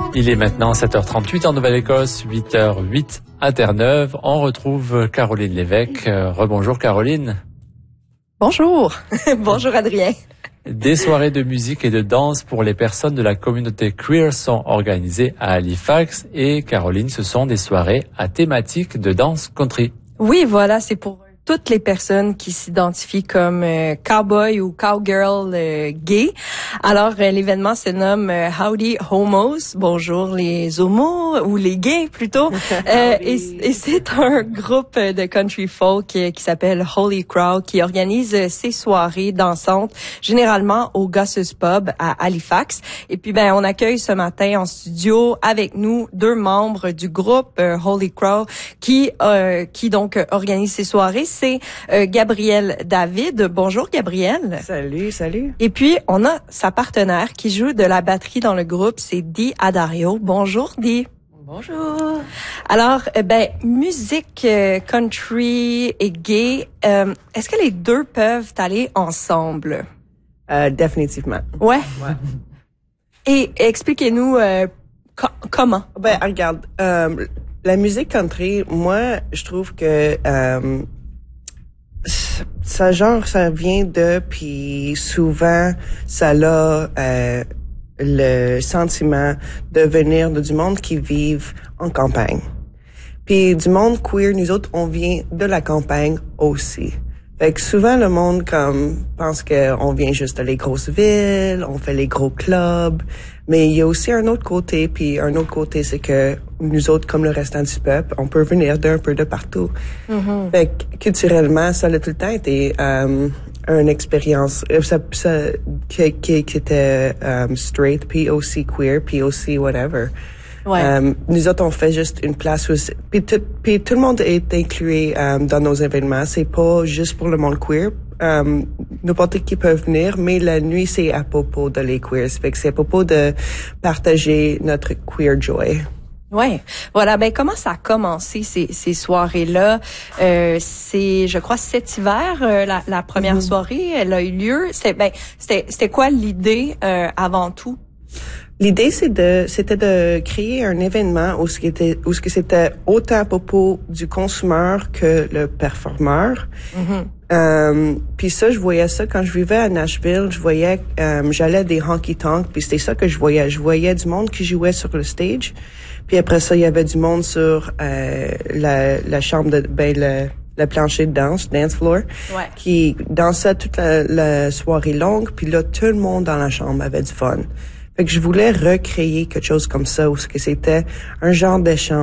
Il est maintenant 7h38 en Nouvelle-Écosse, 8h08 à Terre-Neuve. On retrouve Caroline Lévesque. Rebonjour Caroline. Bonjour. Bonjour Adrien. Des soirées de musique et de danse pour les personnes de la communauté queer sont organisées à Halifax. Et Caroline, ce sont des soirées à thématique de danse country. Oui, voilà, c'est pour toutes les personnes qui s'identifient comme cowboy ou cowgirl gay. Alors, l'événement se nomme Howdy Homos. Bonjour les homos ou les gays plutôt. Et c'est un groupe de country folk qui s'appelle Holy Crow qui organise ces soirées dansantes généralement au Gosses Pub à Halifax. Et puis, on accueille ce matin en studio avec nous deux membres du groupe Holy Crow qui donc organise ces soirées. C'est Gabrielle David. Bonjour Gabrielle. Salut. Et puis on a sa partenaire qui joue de la batterie dans le groupe, c'est Dee Adario. Bonjour Dee. Bonjour. Alors, musique country et gay, est-ce que les deux peuvent aller ensemble? Définitivement. Ouais. Et expliquez-nous comment. Regarde, la musique country, moi, je trouve que ça vient de, puis souvent ça a le sentiment de venir du monde qui vivent en campagne. Puis du monde queer, nous autres, on vient de la campagne aussi. Fait que souvent le monde pense qu'on vient juste de les grosses villes, on fait les gros clubs, mais il y a aussi un autre côté, puis un autre côté c'est que nous autres, comme le restant du peuple, on peut venir d'un peu de partout. Mm-hmm. Fait que culturellement, ça a tout le temps été une expérience qui était straight, puis aussi queer, puis aussi whatever. Ouais. Nous autres, on fait juste une place où puis tout le monde est inclus dans nos événements. C'est pas juste pour le monde queer. N'importe qui peut venir, mais la nuit, c'est à propos de les queers. Fait que c'est à propos de partager notre queer joy. Ouais, voilà. Comment ça a commencé ces soirées-là? C'est, je crois, cet hiver la première soirée, elle a eu lieu. C'était quoi l'idée avant tout? L'idée c'était de créer un événement où c'était autant à propos du consommateur que le performeur. Mm-hmm. Puis ça, je voyais ça quand je vivais à Nashville. Je voyais, j'allais à des honky tonk, puis c'était ça que je voyais. Je voyais du monde qui jouait sur le stage. Puis après ça, il y avait du monde sur la chambre le plancher de danse, dance floor, qui dansait toute la soirée longue. Puis là, tout le monde dans la chambre avait du fun. Fait que je voulais recréer quelque chose comme ça, où c'était un genre d'échange.